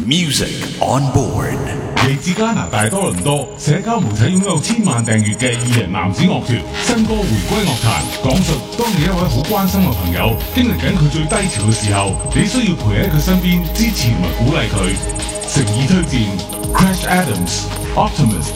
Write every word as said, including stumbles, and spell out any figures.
Music on board。 嚟自加拿大多倫多，社交媒體擁有千萬訂閱嘅二人男子樂團，新歌回歸樂壇，講述當你一位好關心嘅朋友經歷緊佢最低潮嘅時候，你需要陪喺佢身邊支持同埋鼓勵佢。誠意推薦 Crash Adams Optimist。